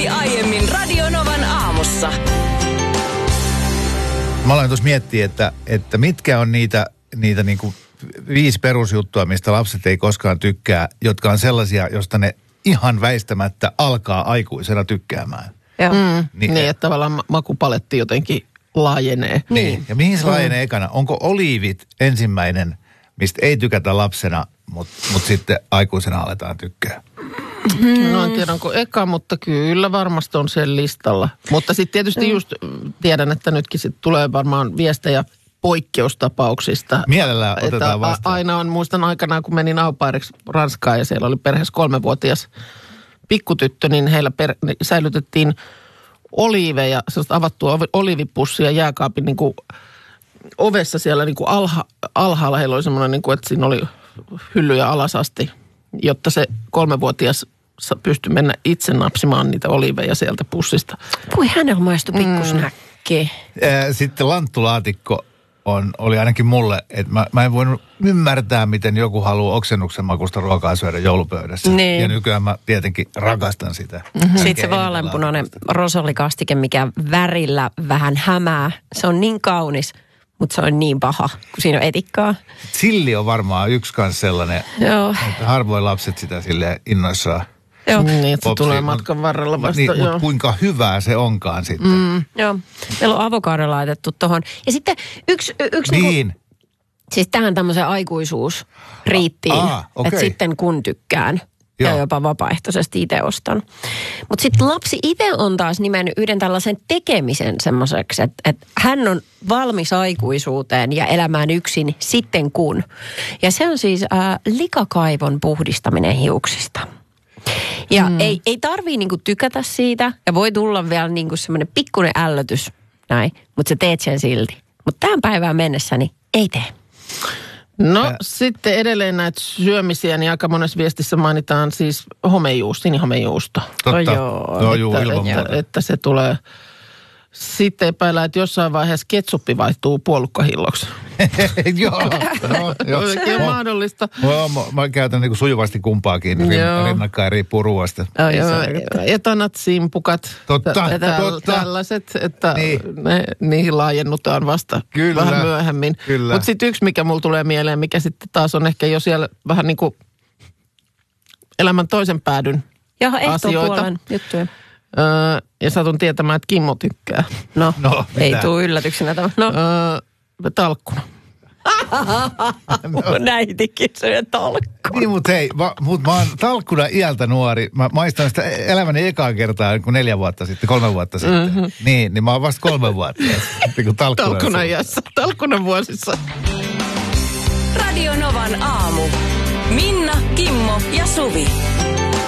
aiemmin Radio Novan aamussa. Mä aloin tuossa miettiä, että mitkä on niitä niin kuin 5 perusjuttua, mistä lapset ei koskaan tykkää, jotka on sellaisia, josta ne ihan väistämättä alkaa aikuisena tykkäämään. Niin, että tavallaan makupaletti jotenkin laajenee. Niin. Ja mihin se laajenee ekana? Onko oliivit ensimmäinen, mistä ei tykätä lapsena, mutta sitten aikuisena aletaan tykkää? No en tiedä, onko eka, mutta kyllä varmasti on sen listalla. Mutta sitten tietysti just tiedän, että nytkin sit tulee varmaan viestejä poikkeustapauksista. Mielellään otetaan vastaan. Aina on, muistan aikanaan, kun menin au pairiksi Ranskaan ja siellä oli perheessä 3-vuotias pikkutyttö, niin heillä säilytettiin oliiveja, sellaista avattua oliivipussia jääkaapin niin kuin ovessa siellä niin kuin alhaalla. Heillä oli semmoinen, niin kuin, että siinä oli hyllyjä alas asti, jotta se 3-vuotias pystyi mennä itse napsimaan niitä oliiveja sieltä pussista. Voi hänellä maistui pikkusnäkki. Sitten lanttulaatikko oli ainakin mulle, että mä en voinut ymmärtää, miten joku haluaa oksennuksen makusta ruokaa syödä joulupöydässä. Niin. Ja nykyään mä tietenkin rakastan sitä. Sitten se vaaleanpunainen rosolikastike, mikä värillä vähän hämää. Se on niin kaunis, mutta se on niin paha, kun siinä on etikkaa. Silli on varmaan yksi kanssa sellainen, Joo. että harvoin lapset sitä silleen innoissaan. Joo. Niin, että se tulee matkan varrella vasta. Niin, mutta kuinka hyvää se onkaan sitten. Joo, meillä on avokado laitettu tohon. Ja sitten yksi Niin. siis tähän tämmöiseen aikuisuusriittiin, okei. että sitten kun tykkään Joo. ja jopa vapaaehtoisesti itse ostan. Mutta sitten lapsi itse on taas nimennyt yhden tällaisen tekemisen semmoiseksi, että hän on valmis aikuisuuteen ja elämään yksin sitten kun. Ja se on siis likakaivon puhdistaminen hiuksista. Ja ei tarvii niinku tykätä siitä ja voi tulla vielä niinku semmoinen pikkuinen ällötys näin, mutta sä teet sen silti. Mutta tähän päivään mennessäni ei tee. No sitten edelleen näitä syömisiä, niin aika monessa viestissä mainitaan siis sinihomejuusto. Totta. Joo, ilman muuta. Että se tulee. Sitten epäillään, että jossain vaiheessa ketsuppi vaihtuu puolukkahilloksi. Joo. Oikein mahdollista. Mä käytän niinku sujuvasti kumpaakin rinnakkain, riippuu ruoasta. Etanat, simpukat, Totta. tällaiset, että Niin. niihin laajennutaan vasta vähän myöhemmin. Mutta sitten yksi, mikä mulla tulee mieleen, mikä sitten taas on ehkä jo siellä vähän niin kuin elämän toisen päädyn asioita. Juttuja. Ja satun tietämään, että Kimmo tykkää. No ei tule yllätyksenä tämä. Talkkuna. Näitikin se talkkuna. Niin, mutta hei, mä oon talkkuna iältä nuori. Mä maistan sitä elämäni ekaa kertaa kuin 4 vuotta sitten, 3 vuotta sitten. Niin mä oon vasta 3 vuotta. Talkkunan iässä, talkkunan vuosissa. Radio Novan aamu. Minna, Kimmo ja Suvi.